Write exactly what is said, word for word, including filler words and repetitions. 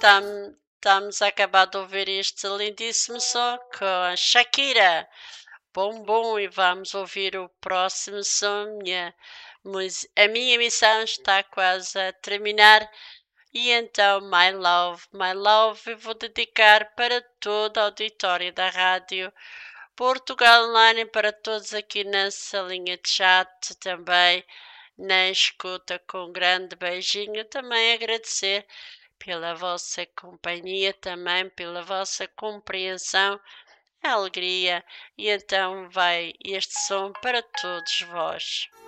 estamos a acabar de ouvir este lindíssimo som com a Shakira. Bom, bom, e vamos ouvir o próximo som. Minha, mus- a minha missão está quase a terminar. E então, My Love, My Love, eu vou dedicar para toda a auditória da rádio Portugal Online e para todos aqui na salinha de chat também, na escuta, com um grande beijinho. Também agradecer pela vossa companhia, também pela vossa compreensão, alegria. E então vai este som para todos vós.